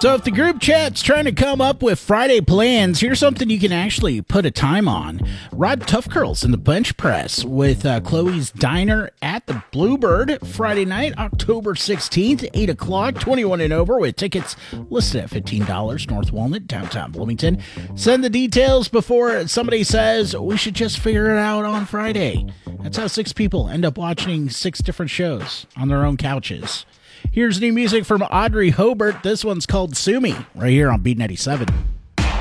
So if the group chat's trying to come up with Friday plans, here's something you can actually put a time on. Rod Tough Curls in the bench press with Chloe's Diner at the Bluebird Friday night, October 16th, 8 o'clock, 21 and over, with tickets listed at $15, North Walnut, downtown Bloomington. Send the details before somebody says we should just figure it out on Friday. That's how 6 people end up watching 6 different shows on their own couches. Here's new music from Audrey Hobart. This one's called Sue Me, right here on Beat 97.